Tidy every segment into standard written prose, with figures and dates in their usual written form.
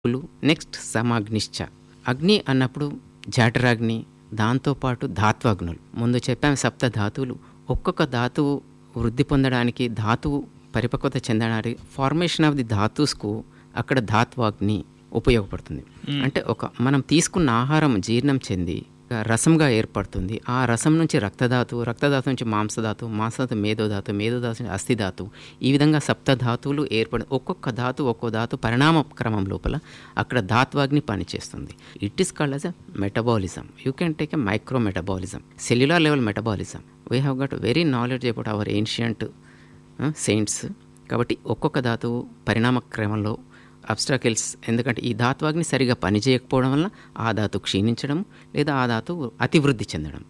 Next సమాగ్నిశ్చ. అగ్ని అన్నప్పుడు జఠరాగ్ని, దాంతోపాటు ధాత్వాగ్నులు. ముందు చెప్పాము సప్త ధాతువులు. ఒక్కొక్క ధాతువు వృద్ధి పొందడానికి, ధాతువు పరిపక్వత చెందడానికి, ఫార్మేషన్ ఆఫ్ ది ధాతుస్కు అక్కడ ధాత్వాగ్ని ఉపయోగపడుతుంది. అంటే మనం తీసుకున్న ఆహారం జీర్ణం చెంది రసంగా ఏర్పడుతుంది. ఆ రసం నుంచి రక్తధాతు, రక్తధాతు నుంచి మాంసధాతు, మాంసధాతు మేధోధాతు, మేధోధాతు నుంచి అస్థిధాతు. ఈ విధంగా సప్తధాతువులు ఒక్కొక్క ధాతు పరిణామ క్రమం లోపల అక్కడ ధాత్వాగ్ని పనిచేస్తుంది. It is called as a metabolism. You can take a micro metabolism, cellular level metabolism. We have got very knowledge about our ancient saints. కాబట్టి ఒక్కొక్క ధాతువు పరిణామ క్రమంలో అబ్స్ట్రాకిల్స్, ఎందుకంటే ఈ ధాత్వాగ్ని సరిగా పనిచేయకపోవడం వల్ల ఆ ధాతు క్షీణించడం లేదా ఆ ధాతు అతివృద్ధి చెందడం.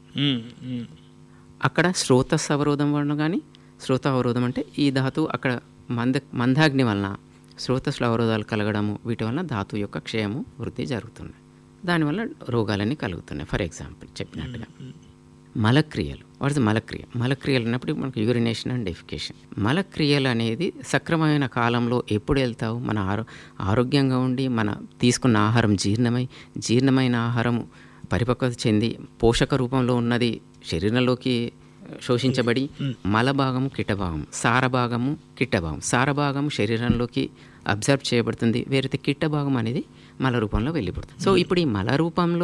అక్కడ శ్రోతస్ అవరోధం వలన కానీ, శ్రోత అవరోధం అంటే ఈ ధాతు అక్కడ మందాగ్ని వలన శ్రోతస్ల అవరోధాలు కలగడము, వీటి వలన ధాతు యొక్క క్షయము వృద్ధి జరుగుతుంది. దానివల్ల రోగాలన్నీ కలుగుతున్నాయి. ఫర్ ఎగ్జాంపుల్ చెప్పినట్టుగా మలక్రియలు. What is మలక్రియ? మలక్రియలు అన్నప్పుడు మనకు యూరినేషన్ అండ్ డెఫికేషన్. మలక్రియలు అనేది సక్రమమైన కాలంలో ఎప్పుడు వెళ్తావు? మన ఆరోగ్యంగా ఉండి మన తీసుకున్న ఆహారం జీర్ణమైన ఆహారము పరిపక్వత చెంది పోషక రూపంలో ఉన్నది శరీరంలోకి శోషించబడి మలభాగము కిట్టభాగం, సారభాగము కిట్టభాగం. సారభాగము శరీరంలోకి అబ్జర్వ్ చేయబడుతుంది, వేరైతే కిట్టభాగం అనేది మల రూపంలో వెళ్ళిపోతుంది. సో ఇప్పుడు ఈ మల రూపంలో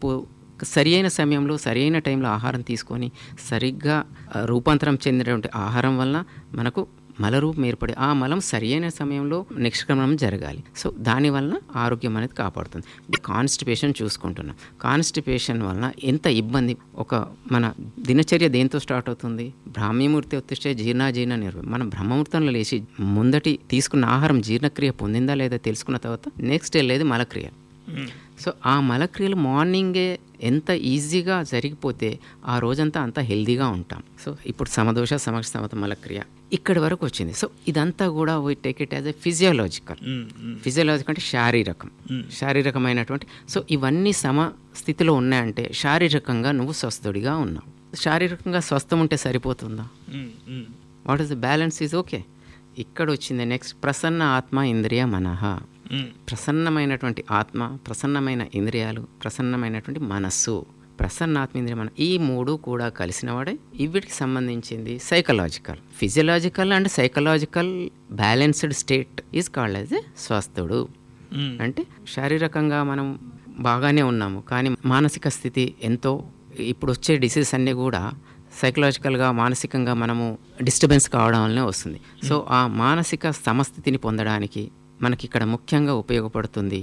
సరి అయిన సమయంలో సరి అయిన టైంలో ఆహారం తీసుకొని సరిగ్గా రూపాంతరం చెందినటువంటి ఆహారం వలన మనకు మలరూపం ఏర్పడి ఆ మలం సరి అయిన సమయంలో నిష్క్రమణం జరగాలి. సో దానివలన ఆరోగ్యం అనేది కాపాడుతుంది. కాన్స్టిపేషన్ చూసుకుంటున్నాం. కాన్స్టిపేషన్ వలన ఎంత ఇబ్బంది. మన దినచర్య దేంతో స్టార్ట్ అవుతుంది? బ్రాహ్మీముహూర్తి వచ్చే జీర్ణాజీర్ణ నిర్వహణ. మనం బ్రహ్మముహూర్తంలో లేచి ముందటి తీసుకున్న ఆహారం జీర్ణక్రియ పొందిందా లేదా తెలుసుకున్న తర్వాత నెక్స్ట్ వెళ్ళేది మలక్రియ. సో ఆ మలక్రియలు మార్నింగే ఎంత ఈజీగా జరిగిపోతే ఆ రోజంతా అంతా హెల్దీగా ఉంటాం. సో ఇప్పుడు సమదోష సమక్ష మలక్రియ ఇక్కడి వరకు వచ్చింది. సో ఇదంతా కూడా we take it as a physiological అంటే శారీరకమైనటువంటి. సో ఇవన్నీ సమస్థితిలో ఉన్నాయంటే శారీరకంగా నువ్వు స్వస్థుడిగా ఉన్నావు. శారీరకంగా స్వస్థం ఉంటే సరిపోతుందా? What is the balance is okay. ఇక్కడ వచ్చింది నెక్స్ట్ ప్రసన్న ఆత్మ ఇంద్రియ మనః. ప్రసన్నమైనటువంటి ఆత్మ, ప్రసన్నమైన ఇంద్రియాలు, ప్రసన్నమైనటువంటి మనస్సు, ప్రసన్నాత్మ ఇంద్రియ మన ఈ మూడు కూడా కలిసిన వాడే వీటికి సంబంధించింది psychological. Physiological and psychological balanced state is called as a స్వస్థుడు. అంటే శారీరకంగా మనం బాగానే ఉన్నాము, కానీ మానసిక స్థితి ఎంతో ఇప్పుడు వచ్చే డిసీజ్ అన్నీ కూడా సైకలాజికల్గా మానసికంగా మనము డిస్టర్బెన్స్ కావడం వల్లనే వస్తుంది. సో ఆ మానసిక సమస్థితిని పొందడానికి మనకి ఇక్కడ ముఖ్యంగా ఉపయోగపడుతుంది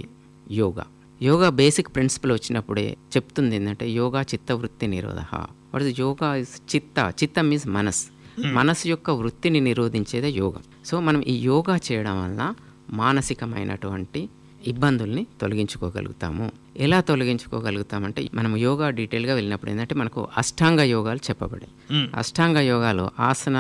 యోగా బేసిక్ ప్రిన్సిపల్ వచ్చినప్పుడే చెప్తుంది ఏంటంటే yoga చిత్తవృత్తి నిరోధ. What is yoga? Is చిత్తం మీన్స్ మనస్సు యొక్క వృత్తిని నిరోధించేదే యోగా. సో మనం ఈ యోగా చేయడం వల్ల మానసికమైనటువంటి ఇబ్బందుల్ని తొలగించుకోగలుగుతాము. ఎలా తొలగించుకోగలుగుతామంటే మనం యోగా డీటెయిల్గా వెళ్ళినప్పుడు ఏంటంటే మనకు అష్టాంగ యోగాలు చెప్పబడాయి. అష్టాంగ యోగాలో ఆసన